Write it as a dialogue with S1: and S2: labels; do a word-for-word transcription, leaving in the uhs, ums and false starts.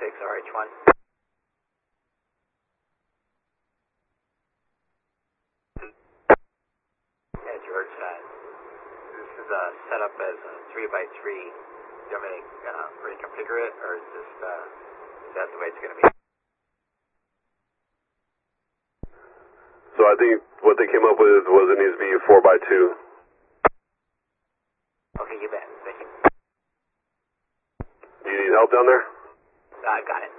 S1: six R H one. Yeah, George, uh, this is uh, set up as a three by three. Do you want me to uh, reconfigure it, or is, this, uh, is that the way it's going to be?
S2: So I think what they came up with was it needs to be four by two.
S1: Okay, you bet. Thank you.
S2: Do you need help down there?
S1: Uh, got it.